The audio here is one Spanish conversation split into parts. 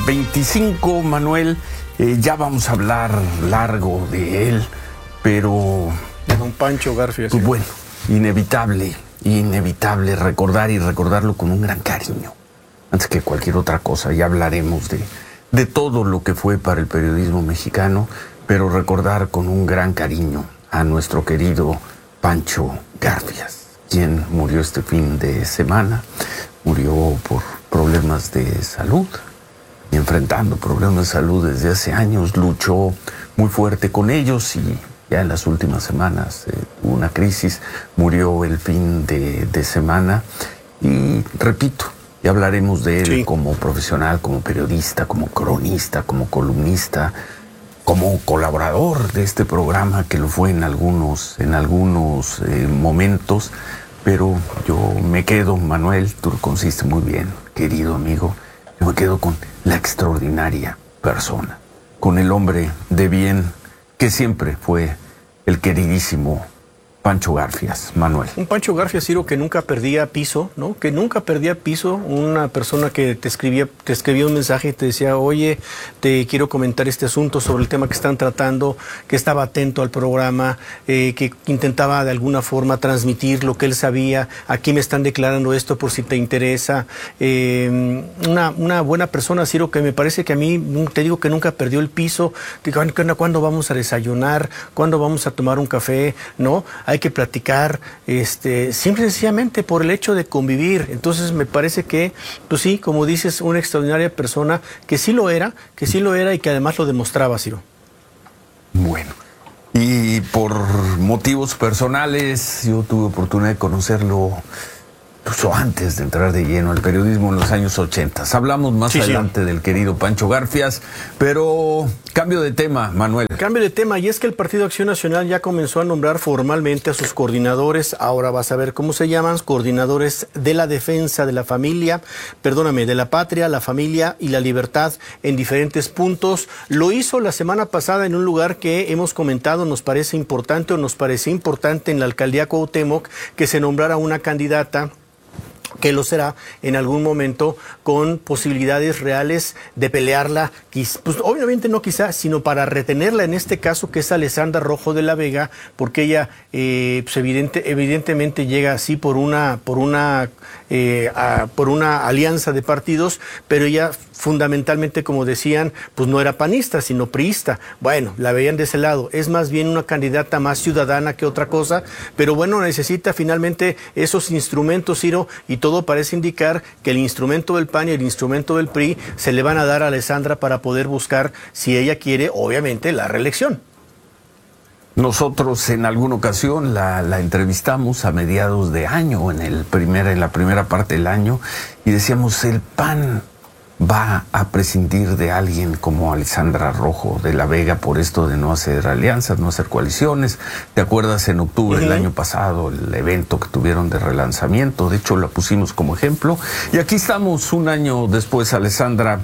25, Manuel. Ya vamos a hablar largo de él, pero... De don Pancho Garfias. Pues bueno, inevitable recordar y recordarlo con un gran cariño. Antes que cualquier otra cosa, ya hablaremos de todo lo que fue para el periodismo mexicano, pero recordar con un gran cariño a nuestro querido Pancho Garfias, quien murió este fin de semana. Murió por problemas de salud, y enfrentando problemas de salud desde hace años. Luchó muy fuerte con ellos y ya en las últimas semanas hubo una crisis. Murió el fin de semana y repito, ya hablaremos de él como profesional, como periodista, como cronista, como columnista, como colaborador de este programa, que lo fue en algunos momentos. Pero yo me quedo, Manuel, tú lo consiste muy bien, querido amigo, yo me quedo con la extraordinaria persona, con el hombre de bien que siempre fue el queridísimo Pancho Garfias, Manuel. Un Pancho Garfias, Ciro, que nunca perdía piso, ¿no? Que nunca perdía piso. Una persona que te escribía un mensaje y te decía, oye, te quiero comentar este asunto sobre el tema que están tratando, que estaba atento al programa, que intentaba de alguna forma transmitir lo que él sabía. Aquí me están declarando esto por si te interesa. Una buena persona, Ciro, que me parece que a mí, te digo que nunca perdió el piso. Digo, ¿cuándo vamos a desayunar? ¿Cuándo vamos a tomar un café? ¿No? Hay que platicar, simple y sencillamente por el hecho de convivir. Entonces me parece que, pues sí, como dices, una extraordinaria persona que sí lo era y que además lo demostraba, Ciro. Bueno, y por motivos personales, yo tuve oportunidad de conocerlo incluso antes de entrar de lleno al periodismo en los años 80. Hablamos más adelante del querido Pancho Garfias, pero cambio de tema, Manuel. Cambio de tema, y es que el Partido Acción Nacional ya comenzó a nombrar formalmente a sus coordinadores. Ahora vas a ver cómo se llaman: coordinadores de la defensa de la familia, de la patria, la familia y la libertad en diferentes puntos. Lo hizo la semana pasada en un lugar que hemos comentado, nos parece importante en la alcaldía Cuauhtémoc, que se nombrara una candidata que lo será en algún momento, con posibilidades reales de pelearla, pues obviamente no quizá, sino para retenerla en este caso, que es Alessandra Rojo de la Vega, porque ella pues evidentemente llega así por una alianza de partidos, pero ella fundamentalmente, como decían, pues no era panista, sino priista. Bueno, la veían de ese lado. Es más bien una candidata más ciudadana que otra cosa, pero bueno, necesita finalmente esos instrumentos, Ciro, y todo parece indicar que el instrumento del PAN y el instrumento del PRI se le van a dar a Alessandra para poder buscar, si ella quiere, obviamente, la reelección. Nosotros en alguna ocasión la entrevistamos a mediados de año, en la primera parte del año, y decíamos, el PAN va a prescindir de alguien como Alessandra Rojo de la Vega por esto de no hacer alianzas, no hacer coaliciones. ¿Te acuerdas en octubre del año pasado el evento que tuvieron de relanzamiento? De hecho, la pusimos como ejemplo. Y aquí estamos un año después, Alessandra.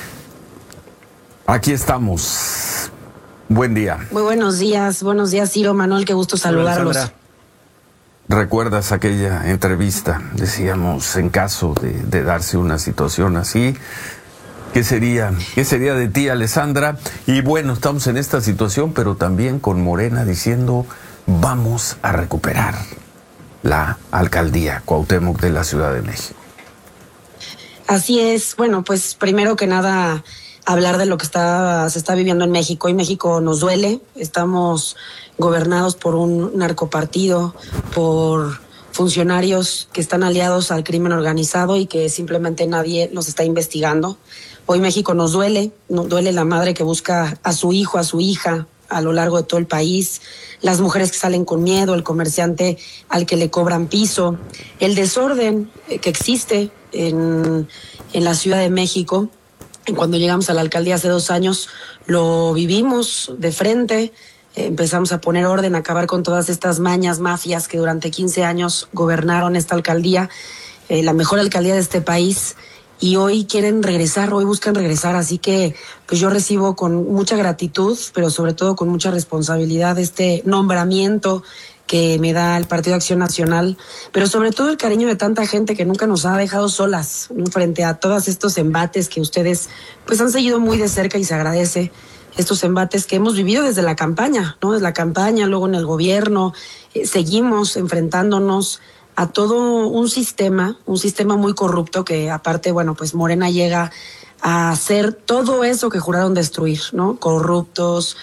Aquí estamos. Buen día. Muy buenos días, Ciro, Manuel, qué gusto saludarlos. ¿Recuerdas aquella entrevista? Decíamos, en caso de darse una situación así, ¿qué sería de ti, Alessandra? Y bueno, estamos en esta situación, pero también con Morena diciendo, vamos a recuperar la alcaldía Cuauhtémoc de la Ciudad de México. Así es. Bueno, pues primero que nada, hablar de lo que se está viviendo en México. Y México nos duele. Estamos gobernados por un narcopartido, por funcionarios que están aliados al crimen organizado y que simplemente nadie los está investigando. Hoy México nos duele la madre que busca a su hijo, a su hija a lo largo de todo el país, las mujeres que salen con miedo, el comerciante al que le cobran piso, el desorden que existe en la Ciudad de México. Cuando llegamos a la alcaldía hace 2 años, lo vivimos de frente. Empezamos a poner orden, a acabar con todas estas mañas, mafias que durante 15 años gobernaron esta alcaldía, la mejor alcaldía de este país, y hoy quieren regresar, hoy buscan regresar, así que pues yo recibo con mucha gratitud, pero sobre todo con mucha responsabilidad este nombramiento que me da el Partido Acción Nacional, pero sobre todo el cariño de tanta gente que nunca nos ha dejado solas, ¿no?, frente a todos estos embates que ustedes pues han seguido muy de cerca, y se agradece estos embates que hemos vivido desde la campaña, ¿no? Desde la campaña, luego en el gobierno, seguimos enfrentándonos a todo un sistema muy corrupto que aparte, bueno, pues Morena llega a hacer todo eso que juraron destruir, ¿no? Corruptos,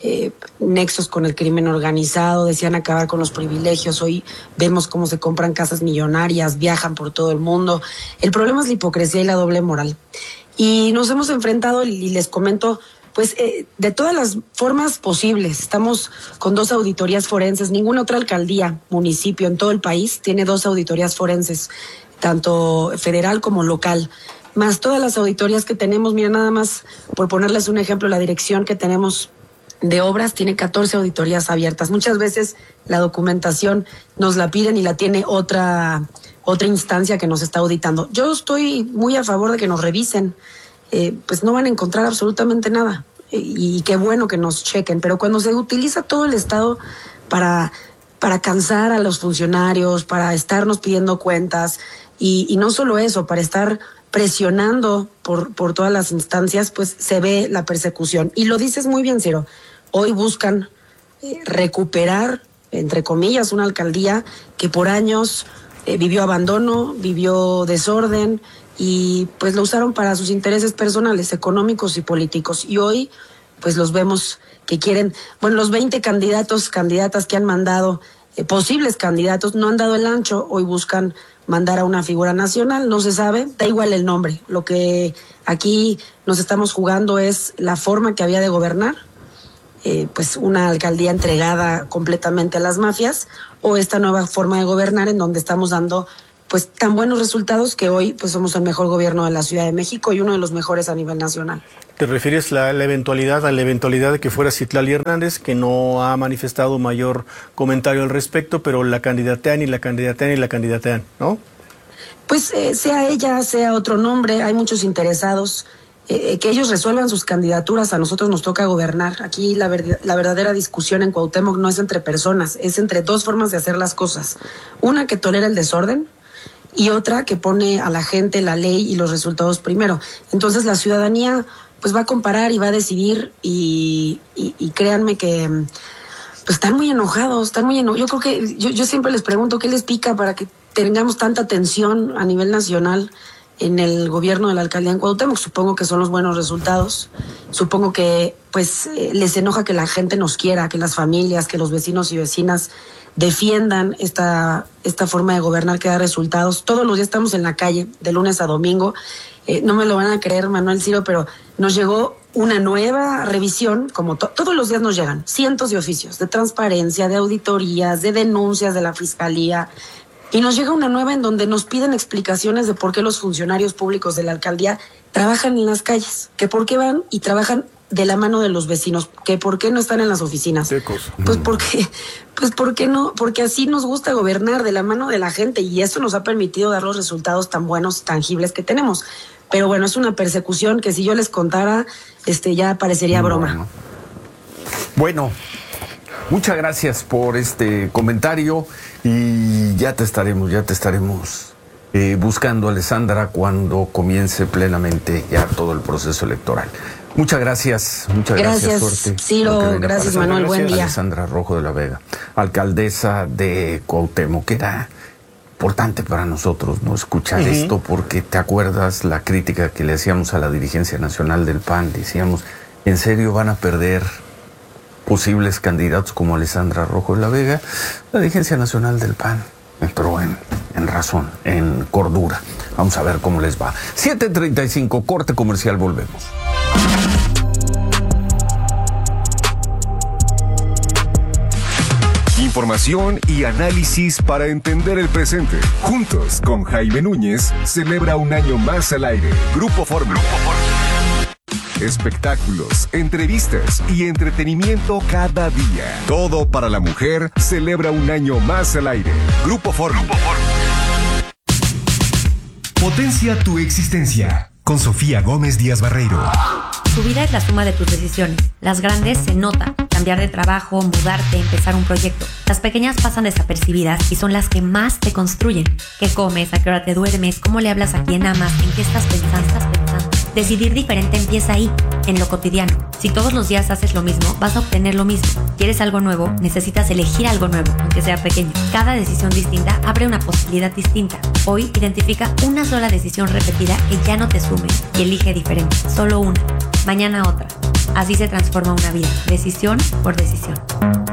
nexos con el crimen organizado, decían acabar con los privilegios. Hoy vemos cómo se compran casas millonarias, viajan por todo el mundo. El problema es la hipocresía y la doble moral. Y nos hemos enfrentado, y les comento, pues de todas las formas posibles. Estamos con 2 auditorías forenses. Ninguna otra alcaldía, municipio en todo el país tiene 2 auditorías forenses, tanto federal como local. Más todas las auditorías que tenemos, mira, nada más por ponerles un ejemplo, la dirección que tenemos de obras tiene 14 auditorías abiertas. Muchas veces la documentación nos la piden y la tiene otra instancia que nos está auditando. Yo estoy muy a favor de que nos revisen. Pues no van a encontrar absolutamente nada. Y qué bueno que nos chequen. Pero cuando se utiliza todo el Estado para cansar a los funcionarios, para estarnos pidiendo cuentas, y no solo eso, para estar presionando por todas las instancias, pues se ve la persecución. Y lo dices muy bien, Ciro. Hoy buscan recuperar, entre comillas, una alcaldía que por años vivió abandono, vivió desorden, y pues lo usaron para sus intereses personales, económicos y políticos. Y hoy pues los vemos que quieren, bueno, los 20 candidatas que han mandado, posibles candidatos, no han dado el ancho. Hoy buscan mandar a una figura nacional, no se sabe, da igual el nombre. Lo que aquí nos estamos jugando es la forma que había de gobernar, pues una alcaldía entregada completamente a las mafias, o esta nueva forma de gobernar en donde estamos dando pues tan buenos resultados que hoy pues somos el mejor gobierno de la Ciudad de México y uno de los mejores a nivel nacional. ¿Te refieres a la eventualidad de que fuera Citlali Hernández, que no ha manifestado mayor comentario al respecto, pero la candidatean, ¿no? Pues sea ella, sea otro nombre, hay muchos interesados. Que ellos resuelvan sus candidaturas, a nosotros nos toca gobernar. Aquí la verdadera discusión en Cuauhtémoc no es entre personas, es entre 2 formas de hacer las cosas. Una que tolera el desorden, y otra que pone a la gente, la ley y los resultados primero. Entonces la ciudadanía pues va a comparar y va a decidir, y créanme que pues están muy enojados. Yo creo que yo siempre les pregunto qué les pica para que tengamos tanta tensión a nivel nacional en el gobierno de la alcaldía en Cuauhtémoc. Supongo que son los buenos resultados. Supongo que pues les enoja que la gente nos quiera, que las familias, que los vecinos y vecinas defiendan esta forma de gobernar que da resultados. Todos los días estamos en la calle, de lunes a domingo. No me lo van a creer, Manuel, Ciro, pero nos llegó una nueva revisión, como todos los días nos llegan cientos de oficios de transparencia, de auditorías, de denuncias de la Fiscalía, y nos llega una nueva en donde nos piden explicaciones de por qué los funcionarios públicos de la alcaldía trabajan en las calles, que por qué van y trabajan de la mano de los vecinos, que por qué no están en las oficinas. Pues porque no, porque así nos gusta gobernar, de la mano de la gente, y eso nos ha permitido dar los resultados tan buenos, tangibles que tenemos. Pero bueno, es una persecución que si yo les contara, ya parecería broma. Bueno, muchas gracias por este comentario, y ya te estaremos buscando, Alessandra, cuando comience plenamente ya todo el proceso electoral. Muchas gracias, suerte. Ciro, gracias, Manuel, buen día. Alessandra Rojo de la Vega, alcaldesa de Cuauhtémoc, que era importante para nosotros no escuchar esto, porque te acuerdas la crítica que le hacíamos a la dirigencia nacional del PAN. Decíamos, ¿en serio van a perder posibles candidatos como Alessandra Rojo de la Vega? La dirigencia nacional del PAN, pero en razón, en cordura. Vamos a ver cómo les va. 7:35, corte comercial, volvemos. Información y análisis para entender el presente. Juntos con Jaime Núñez, celebra un año más al aire. Grupo Fórmula. Espectáculos, entrevistas y entretenimiento cada día. Todo para la mujer celebra un año más al aire. Grupo Fórmula. Potencia tu existencia con Sofía Gómez Díaz Barreiro. Tu vida es la suma de tus decisiones. Las grandes se notan. Cambiar de trabajo, mudarte, empezar un proyecto. Las pequeñas pasan desapercibidas y son las que más te construyen. ¿Qué comes? ¿A qué hora te duermes? ¿Cómo le hablas a quien amas? ¿En qué estás pensando? Decidir diferente empieza ahí, en lo cotidiano. Si todos los días haces lo mismo, vas a obtener lo mismo. ¿Quieres algo nuevo? Necesitas elegir algo nuevo, aunque sea pequeño. Cada decisión distinta abre una posibilidad distinta. Hoy identifica una sola decisión repetida que ya no te sume y elige diferente. Solo una. Mañana otra. Así se transforma una vida, decisión por decisión.